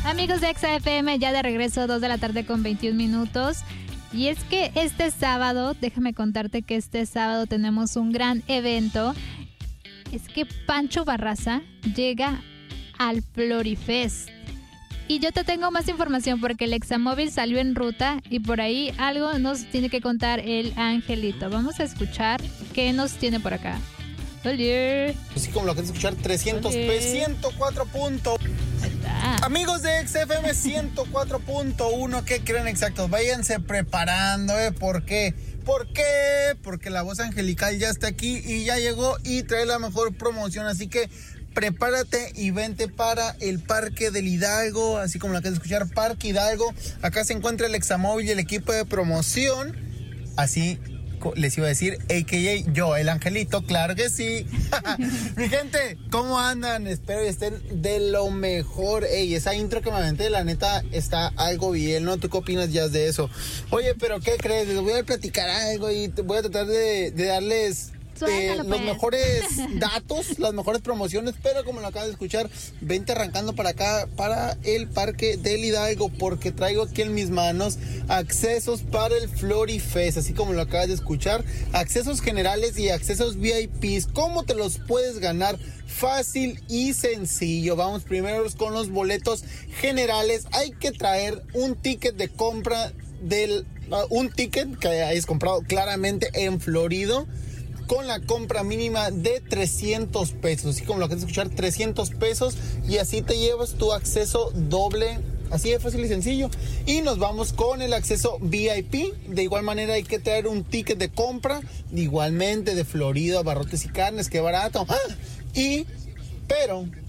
Amigos de Exa FM, ya de regreso, 2 de la tarde con 21 minutos. Y es que este sábado, déjame contarte que este sábado tenemos un gran evento. Es que Pancho Barraza llega al Florifest. Y yo te tengo más información porque el Examóvil salió en ruta y por ahí algo nos tiene que contar el Angelito. Vamos a escuchar qué nos tiene por acá. Oye. Así como lo que es escuchar, 300 pesos, 104 puntos. Amigos de XFM 104.1, ¿qué creen exactos? Váyanse preparando, ¿por qué? ¿Por qué? Porque la voz angelical ya está aquí y ya llegó y trae la mejor promoción, así que prepárate y vente para el Parque del Hidalgo, así como lo que es escuchar, Parque Hidalgo. Acá se encuentra el Examóvil y el equipo de promoción, así les iba a decir, a.k.a. yo, el Angelito, claro que sí. Mi gente, ¿cómo andan? Espero que estén de lo mejor. Ey, esa intro que me aventé, la neta, está algo bien, ¿no? ¿Tú qué opinas ya de eso? Oye, pero ¿qué crees? Les voy a platicar algo y voy a tratar de darles los mejores datos, las mejores promociones, pero como lo acabas de escuchar, vente arrancando para acá, para el Parque del Hidalgo, porque traigo aquí en mis manos accesos para el Florifest, así como lo acabas de escuchar, accesos generales y accesos VIPs. ¿Cómo te los puedes ganar? Fácil y sencillo. Vamos primero con los boletos generales. Hay que traer un ticket de compra un ticket que hayas comprado claramente en Florido, con la compra mínima de 300 pesos, así como lo que es escuchar, 300 pesos, y así te llevas tu acceso doble, así de fácil y sencillo. Y nos vamos con el acceso VIP. De igual manera hay que traer un ticket de compra, igualmente de Florido, Abarrotes y Carnes, qué barato. Pero,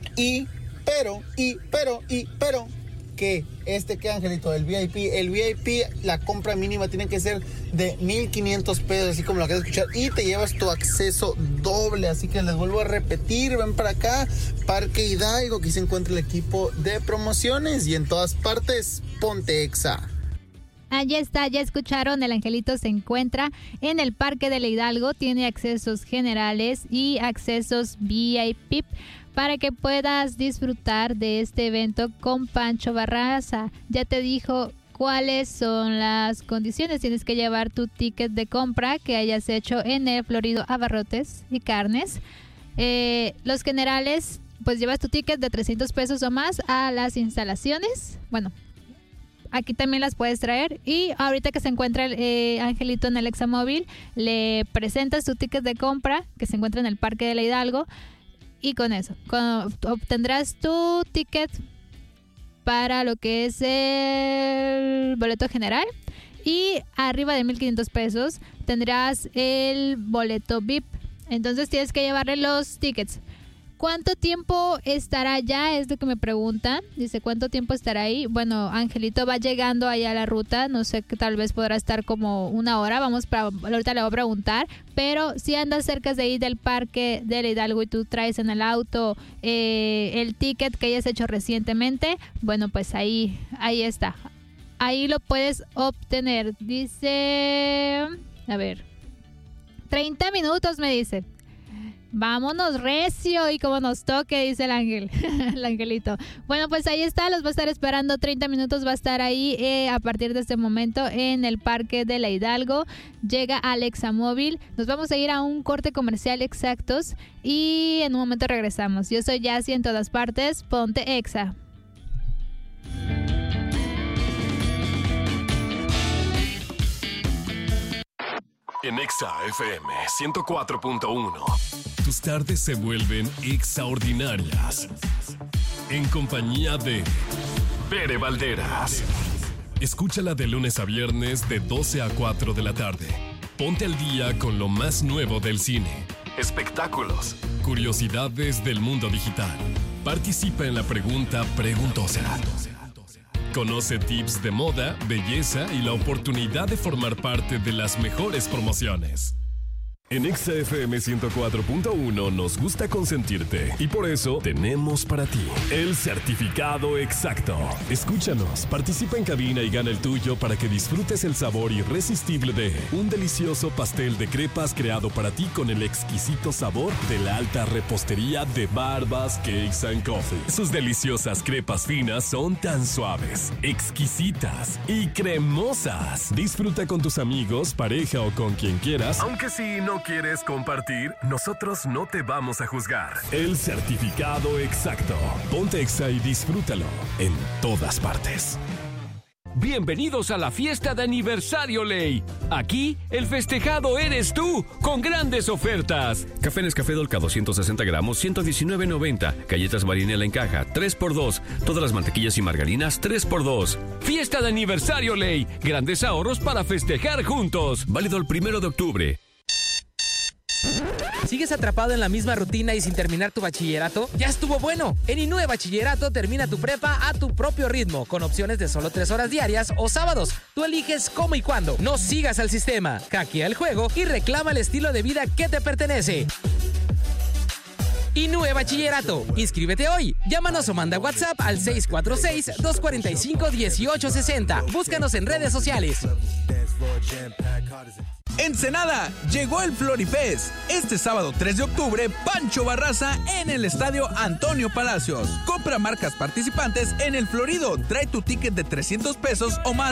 que ¿qué, Angelito? El VIP, la compra mínima tiene que ser de 1,500 pesos, así como lo acabas de escuchar, y te llevas tu acceso doble. Así que les vuelvo a repetir, ven para acá, Parque Hidalgo, aquí se encuentra el equipo de promociones, y en todas partes, ponte Exa. Allí está, ya escucharon, el Angelito se encuentra en el Parque del Hidalgo, tiene accesos generales y accesos VIP para que puedas disfrutar de este evento con Pancho Barraza. Ya te dijo cuáles son las condiciones. Tienes que llevar tu ticket de compra que hayas hecho en el Florido, Abarrotes y Carnes. Los generales, pues llevas tu ticket de 300 pesos o más a las instalaciones. Bueno, aquí también las puedes traer, y ahorita que se encuentra el Angelito en el Examóvil, le presentas tu ticket de compra que se encuentra en el Parque de la Hidalgo, y con eso obtendrás tu ticket para lo que es el boleto general, y arriba de 1,500 pesos tendrás el boleto VIP. Entonces tienes que llevarle los tickets. ¿Cuánto tiempo estará ya? Es lo que me preguntan. Dice, ¿cuánto tiempo estará ahí? Bueno, Angelito va llegando allá a la ruta. No sé, que tal vez podrá estar como una hora. Ahorita le voy a preguntar. Pero si andas cerca de ahí del Parque del Hidalgo y tú traes en el auto el ticket que hayas hecho recientemente, bueno, pues ahí está. Ahí lo puedes obtener. Dice, a ver, 30 minutos me dice. Vámonos recio y como nos toque, dice el ángel, el Angelito. Bueno, pues ahí está, los va a estar esperando 30 minutos, va a estar ahí a partir de este momento en el Parque de la Hidalgo. Llega al Examóvil, nos vamos a ir a un corte comercial exactos y en un momento regresamos. Yo soy Yassi en todas partes, ponte Exa. En Exa FM 104.1, tus tardes se vuelven extraordinarias. En compañía de Bere Valderas. Escúchala de lunes a viernes de 12 a 4 de la tarde. Ponte al día con lo más nuevo del cine, espectáculos, curiosidades del mundo digital. Participa en la pregunta preguntosa. Conoce tips de moda, belleza y la oportunidad de formar parte de las mejores promociones. En Exa FM 104.1 nos gusta consentirte y por eso tenemos para ti el certificado exacto. Escúchanos, participa en cabina y gana el tuyo para que disfrutes el sabor irresistible de un delicioso pastel de crepas creado para ti con el exquisito sabor de la alta repostería de Barbas Cakes and Coffee. Sus deliciosas crepas finas son tan suaves, exquisitas y cremosas. Disfruta con tus amigos, pareja o con quien quieras, aunque si no quieres compartir, nosotros no te vamos a juzgar. El certificado exacto. Ponte Exa y disfrútalo en todas partes. Bienvenidos a la fiesta de aniversario Ley. Aquí, el festejado eres tú, con grandes ofertas. Café Nescafé Dolca 260 gramos, 119.90. Galletas Marinela en caja, 3x2. Todas las mantequillas y margarinas, 3x2. Fiesta de aniversario Ley. Grandes ahorros para festejar juntos. Válido el 1 de octubre. ¿Sigues atrapado en la misma rutina y sin terminar tu bachillerato? ¡Ya estuvo bueno! En INUE Bachillerato termina tu prepa a tu propio ritmo, con opciones de solo 3 horas diarias o sábados. Tú eliges cómo y cuándo. No sigas al sistema, hackea el juego y reclama el estilo de vida que te pertenece. INUE Bachillerato. Inscríbete hoy. Llámanos o manda WhatsApp al 646-245-1860. Búscanos en redes sociales. Ensenada, llegó el Florifest. Este sábado 3 de octubre, Pancho Barraza en el Estadio Antonio Palacios. Compra marcas participantes en el Florido. Trae tu ticket de $300 o más